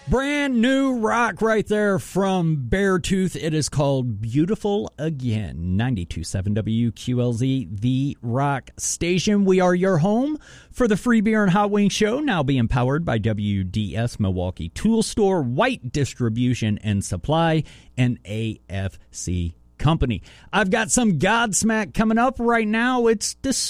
Brand new rock right there from Beartooth. It is called Beautiful Again. 92.7 WQLZ, the rock station. We are your home for the Free Beer and Hot Wings Show, now being powered by WDS Milwaukee Tool Store, White Distribution and Supply, and AFC Company. I've got some Godsmack coming up right now. It's